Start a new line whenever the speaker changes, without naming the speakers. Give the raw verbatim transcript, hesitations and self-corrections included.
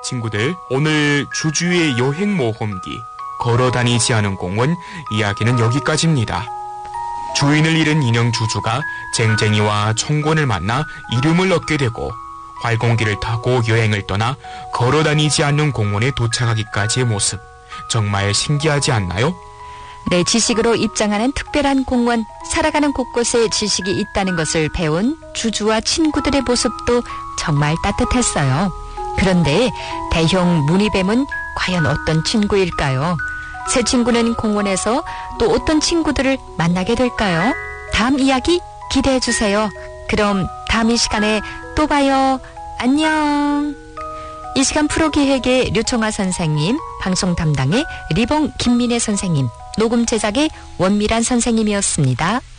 친구들, 오늘 주주의 여행 모험기 걸어다니지 않은 공원 이야기는 여기까지입니다. 주인을 잃은 인형 주주가 쟁쟁이와 청곤을 만나 이름을 얻게 되고 활공기를 타고 여행을 떠나 걸어다니지 않는 공원에 도착하기까지의 모습, 정말 신기하지 않나요?
네, 지식으로 입장하는 특별한 공원, 살아가는 곳곳에 지식이 있다는 것을 배운 주주와 친구들의 모습도 정말 따뜻했어요. 그런데 대형 무늬뱀은 과연 어떤 친구일까요? 새 친구는 공원에서 또 어떤 친구들을 만나게 될까요? 다음 이야기 기대해 주세요. 그럼 다음 이 시간에 또 봐요. 안녕. 이 시간 프로기획의 류청아 선생님, 방송 담당의 리봉 김민혜 선생님, 녹음 제작의 원미란 선생님이었습니다.